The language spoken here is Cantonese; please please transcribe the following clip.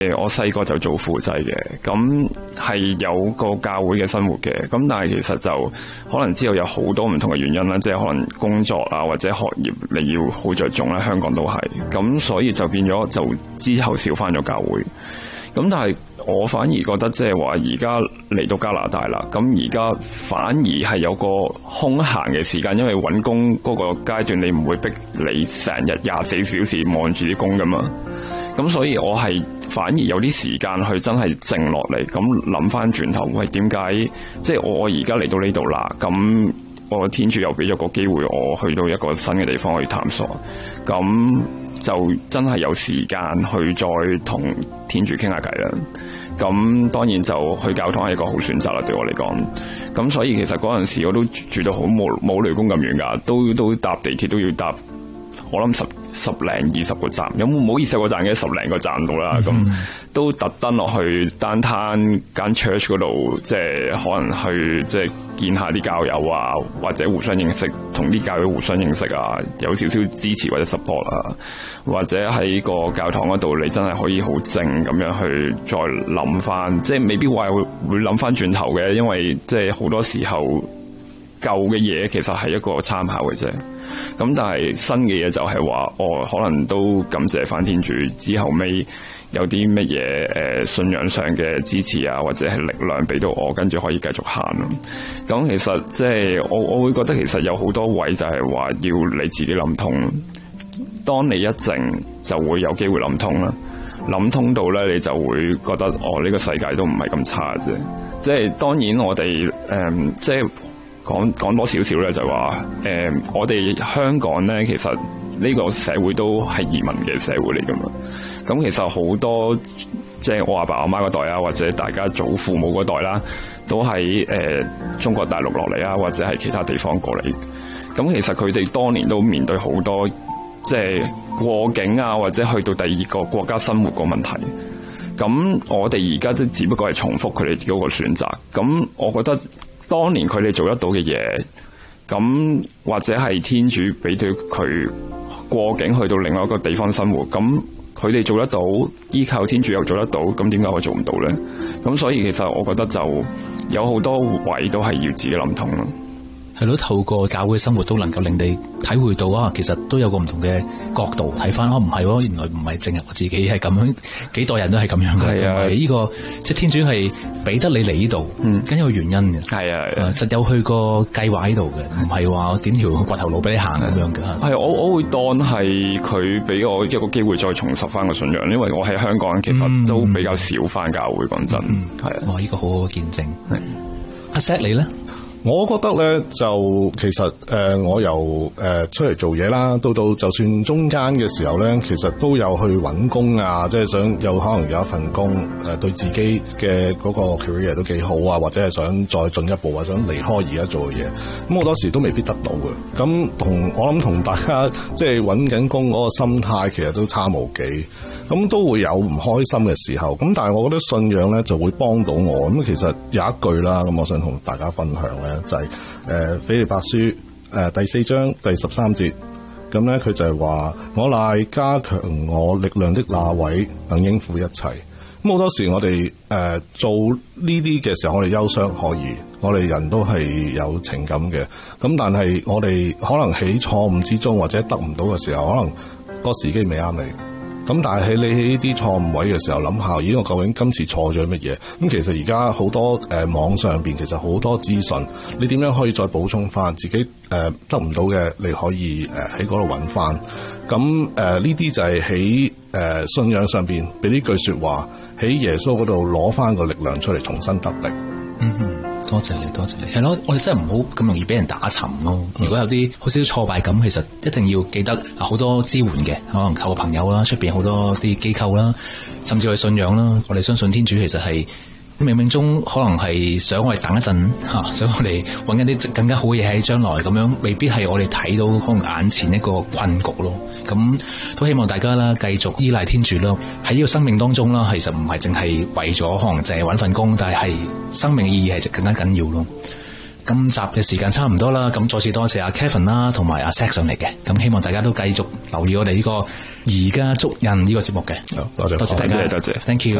我細個就做輔祭嘅，咁係有個教會嘅生活嘅，咁但係其實就可能之後有好多唔同嘅原因啦，即係可能工作啊或者學業你要好着重啦，香港都係，咁所以就變咗就之後少返咗教會。咁但係我反而覺得即係話而家嚟到加拿大啦，咁而家反而係有個空閒嘅時間，因為揾工嗰個階段你唔會逼你成日24小時望住啲工㗎嘛，咁所以我係反而有啲時間去真係靜落嚟，咁諗翻轉頭，喂，點解即係我而家嚟到呢度啦？咁我天主又俾咗個機會我去到一個新嘅地方去探索，咁就真係有時間去再同天主傾下偈啦。咁當然就去教堂係一個好選擇啦，對我嚟講。咁所以其實嗰陣時我都住到好冇雷公咁遠㗎，都搭地鐵都要搭，我諗十零20個站，有冇唔好意思個站嘅10零個站度啦，咁都特登落去單攤間 church 嗰度，即係可能去即係見下啲教友啊，或者互相認識，同啲教友互相認識啊，有少少支持或者 support 啊，或者喺個教堂嗰度，你真係可以好靜咁樣去再諗翻，即係未必話會諗翻轉頭嘅，因為即係好多時候舊嘅嘢其實係一個參考嘅啫。咁但係新嘅嘢就係話，可能都感謝翻天主之後尾有啲乜嘢信仰上嘅支持啊，或者係力量俾到我，跟住可以繼續行咯。咁其實即係我會覺得其實有好多位就係話要你自己諗通，當你一靜就會有機會諗通啦。諗通到咧，你就會覺得呢個世界都唔係咁差啫。即係當然我哋即係。講多少少咧，就話我哋香港咧，其實呢個社會都係移民嘅社會嚟噶嘛。咁其實好多即係我阿爸阿媽嗰代啊，或者大家祖父母嗰代啦，都喺中國大陸落嚟啊，或者係其他地方過嚟。咁其實佢哋當年都面對好多即係過境啊，或者去到第二個國家生活個問題。咁我哋而家都只不過係重複佢哋嗰個選擇。咁我覺得。當年佢哋做得到嘅嘢，咁或者係天主俾到佢過境去到另外一個地方生活，咁佢哋做得到，依靠天主又做得到，咁點解我做唔到呢？咁所以其實我覺得就有好多位都係要自己諗通咯。 係咯，透過教會生活都能夠令你體會到啊，其實都有個唔同嘅角度睇翻，唔係喎，原來唔係淨係我自己係咁樣，幾代人都係咁樣嘅。係啊，呢個即係天主係俾得你嚟呢度，梗有原因嘅。係啊，實有去個計劃喺度嘅，唔係話點條掘頭路俾你行咁樣嘅。係我會當係佢俾我一個機會再重拾翻個信仰，因為我喺香港其實都比較少翻教會，講真係啊。哇，呢個好好見證。阿 Zeke 你咧？ 我覺得咧就其實我由出嚟做嘢啦，到就算中間嘅時候咧，其實都有去揾工啊，即係想有可能有一份工對自己嘅嗰個 career 都幾好啊，或者係想再進一步啊，想離開而家做嘅嘢，咁好多時都未必得到嘅。咁我諗同大家即係揾緊工嗰個心態其實都差無幾。咁都會有唔開心嘅時候，咁但係我覺得信仰咧就會幫到我。咁其實有一句啦，咁我想同大家分享咧，就係腓立比書第4章第13節。咁咧佢就係話：我賴加強我力量的那位，能應付一切。咁好多時我哋做呢啲嘅時候，我哋憂傷可以，我哋人都係有情感嘅。咁但係我哋可能喺錯誤之中或者得唔到嘅時候，可能個時機未啱你。咁但係喺你喺呢啲錯誤位嘅時候諗下，咦，我究竟今次錯咗乜嘢？咁其實而家好多網上邊其實好多資訊，你點樣可以再補充翻自己得唔到嘅？你可以喺嗰度揾翻。咁呢啲就係喺信仰上邊俾呢句說話喺耶穌嗰度攞翻個力量出嚟，重新得力。 多謝你，多謝你。係咯，我哋真係唔好咁容易俾人打沉咯。如果有啲好少挫敗感，其實一定要記得好多支援嘅，可能靠個朋友啦，出邊好多啲機構啦，甚至係信仰啦。我哋相信天主其實係冥冥中可能係想我哋等一陣吓，想我哋揾緊啲更加好嘅嘢喺將來咁樣，未必係我哋睇到可能眼前一個困局咯。咁都希望大家啦，繼續依賴天主咯。喺呢個生命當中啦，其實唔係淨係為咗可能淨係揾份工，但係生命嘅意義係更加緊要咯。今集嘅時間差唔多啦，咁再次多謝阿 Kevin 啦，同埋阿 Zeke 上嚟嘅。咁希望大家都繼續留意我哋呢個而家足印呢個節目嘅。 多謝多謝大家， 多謝 Thank you。